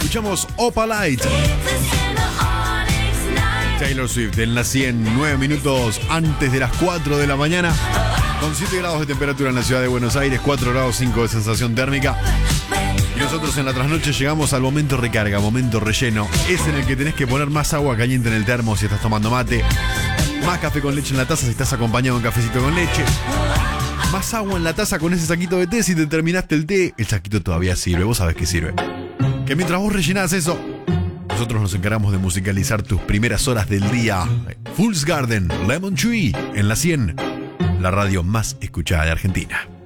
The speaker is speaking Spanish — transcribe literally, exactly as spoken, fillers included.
Escuchamos Opalite. Taylor Swift en la cien, nueve minutos antes de las cuatro de la mañana. Con siete grados de temperatura en la ciudad de Buenos Aires, cuatro grados cinco de sensación térmica. Y nosotros en la trasnoche llegamos al momento recarga, momento relleno. Es en el que tenés que poner más agua caliente en el termo si estás tomando mate. Más café con leche en la taza si estás acompañado de un cafecito con leche. Más agua en la taza con ese saquito de té si te terminaste el té. El saquito todavía sirve, vos sabés que sirve. Que mientras vos rellenás eso, nosotros nos encargamos de musicalizar tus primeras horas del día. Fool's Garden, Lemon Tree, en la cien. La radio más escuchada de Argentina.